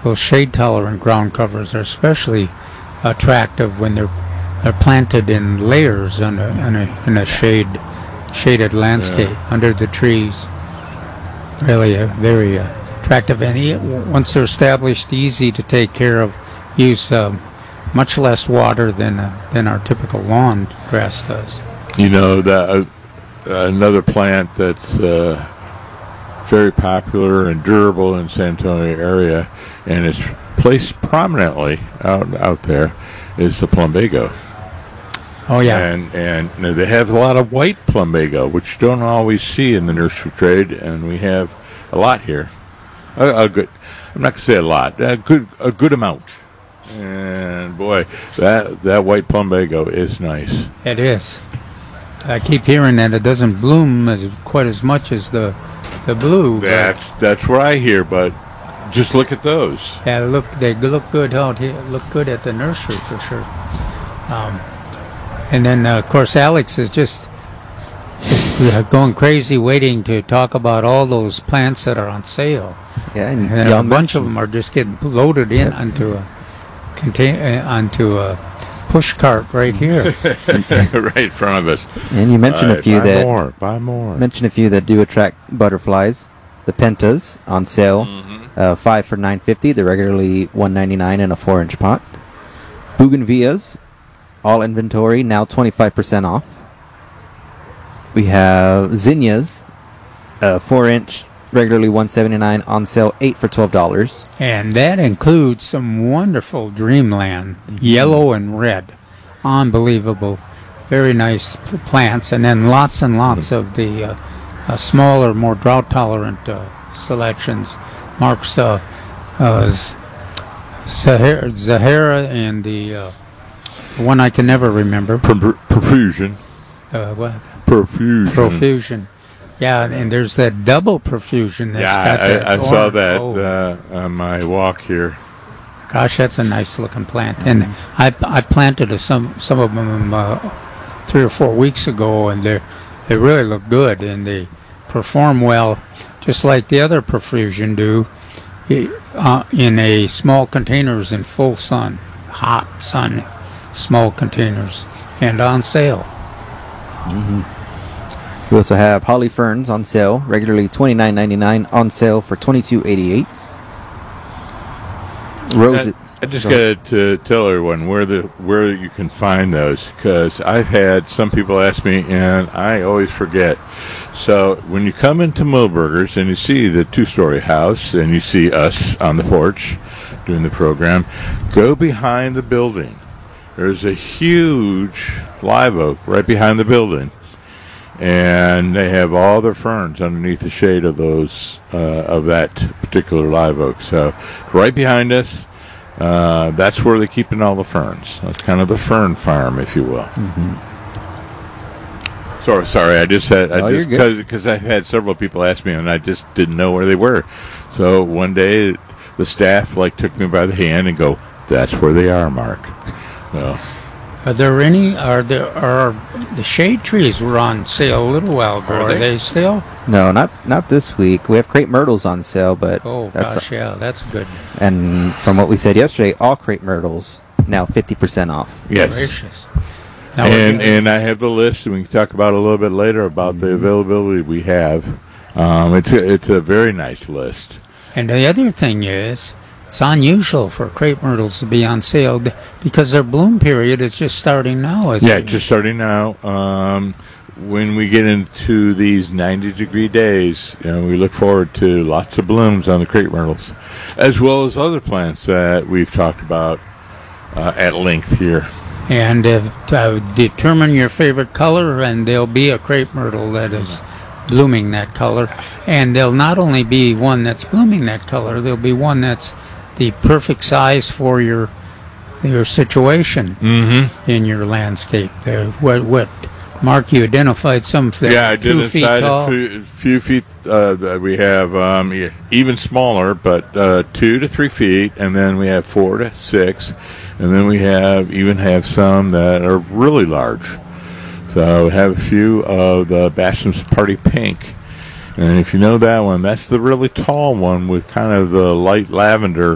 those shade-tolerant ground covers are especially attractive when they're planted in layers in a shaded landscape under the trees. Really very attractive, and once they're established, easy to take care of. Use much less water than our typical lawn grass does. You know, that another plant that's very popular and durable in San Antonio area, and is placed prominently out there, is the plumbago. Oh yeah, and they have a lot of white plumbago, which you don't always see in the nursery trade, and we have a lot here. A good, I'm not gonna say a lot, a good amount. And boy, that white plumbago is nice. It is. I keep hearing that it doesn't bloom quite as much as the blue. That's what I hear, but just look at those. Yeah, they look good out here. Look good at the nursery for sure. And then of course Alex is just going crazy waiting to talk about all those plants that are on sale. Yeah, and a bunch of them are just getting loaded in onto a push cart right here, right in front of us. And you mentioned a few buy more. Mentioned a few that do attract butterflies. The pentas on sale, 5 for $9.50. They're regularly $1.99 in a 4-inch pot. Bougainvilleas, all inventory now 25% off. We have zinnias, 4-inch. Regularly $179, on sale 8 for $12. And that includes some wonderful Dreamland, yellow and red. Unbelievable. Very nice plants. And then lots and lots of the smaller, more drought-tolerant selections. Mark's Zahara and the one I can never remember. Profusion. What? Profusion. Yeah, and there's that double profusion. I saw that on my walk here. Gosh, that's a nice looking plant. And I planted some of them 3 or 4 weeks ago, and they really look good and they perform well, just like the other profusion do, in a small containers in full sun, hot sun, small containers, and on sale. We also have holly ferns on sale, regularly $29.99, on sale for $22.88. Roses. I just got to tell everyone where you can find those, because I've had some people ask me, and I always forget. So when you come into Milberger's and you see the 2-story house and you see us on the porch doing the program, go behind the building. There's a huge live oak right behind the building. And they have all their ferns underneath the shade of those of that particular live oak. So right behind us, that's where they're keeping all the ferns. That's kind of the fern farm, if you will. Sorry, because I've had several people ask me, and I just didn't know where they were. So one day, the staff took me by the hand and go, "That's where they are, Mark." So. Are the shade trees were on sale a little while ago? Are they still? No, not this week. We have crepe myrtles on sale, but that's good. And from what we said yesterday, all crepe myrtles now 50% off. Yes. Gracious. And I have the list, and we can talk about it a little bit later about the availability we have. It's a very nice list. And the other thing is, it's unusual for crepe myrtles to be on sale because their bloom period is just starting now. Just starting now. When we get into these 90-degree days, we look forward to lots of blooms on the crepe myrtles, as well as other plants that we've talked about at length here. And determine your favorite color, and there'll be a crepe myrtle that is blooming that color. And there'll not only be one that's blooming that color, there'll be one that's the perfect size for your situation in your landscape. What Mark, you identified some that I did 2 feet inside tall. a few feet. We have even smaller, but 2 to 3 feet, and then we have 4 to 6, and then we have some that are really large. So we have a few of the Basham's Party Pink. And if you know that one, that's the really tall one with kind of the light lavender